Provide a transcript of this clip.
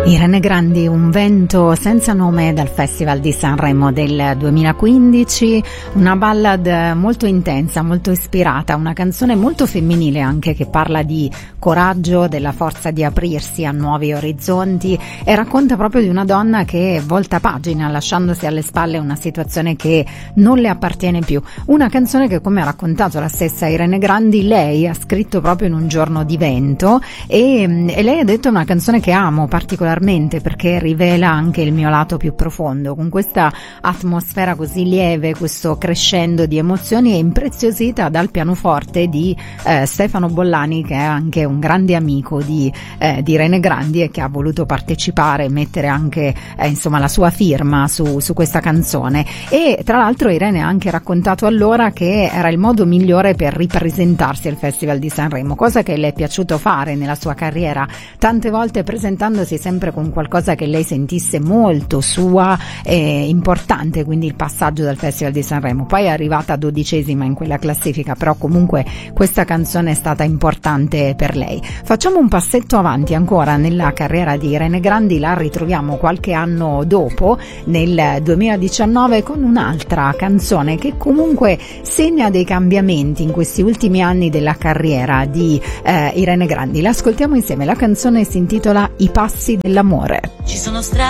Irene Grandi, Un vento senza nome, dal Festival di Sanremo del 2015, una ballad molto intensa, molto ispirata, una canzone molto femminile anche, che parla di coraggio, della forza di aprirsi a nuovi orizzonti e racconta proprio di una donna che volta pagina lasciandosi alle spalle una situazione che non le appartiene più. Una canzone che, come ha raccontato la stessa Irene Grandi, lei ha scritto proprio in un giorno di vento e lei ha detto: è una canzone che amo particolarmente perché rivela anche il mio lato più profondo. Con questa atmosfera così lieve, questo crescendo di emozioni, è impreziosita dal pianoforte di Stefano Bollani, che è anche un grande amico di Irene Grandi e che ha voluto partecipare e mettere anche insomma la sua firma su questa canzone. E tra l'altro Irene ha anche raccontato allora che era il modo migliore per ripresentarsi al Festival di Sanremo, cosa che le è piaciuto fare nella sua carriera, tante volte presentandosi sempre con qualcosa che lei sentisse molto sua e importante, quindi il passaggio dal Festival di Sanremo. Poi è arrivata 12ª in quella classifica, però comunque questa canzone è stata importante per lei. Facciamo un passetto avanti ancora nella carriera di Irene Grandi, la ritroviamo qualche anno dopo, nel 2019, con un'altra canzone che comunque segna dei cambiamenti in questi ultimi anni della carriera di Irene Grandi. L'ascoltiamo insieme, la canzone si intitola I passi dell'amore. Ci sono strade